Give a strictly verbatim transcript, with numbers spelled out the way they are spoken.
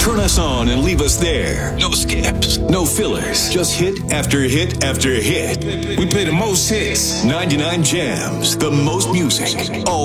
Turn us on and leave us there. No skips, no fillers. Just hit after hit after hit. We play the most hits. ninety-nine Jams, the most music. All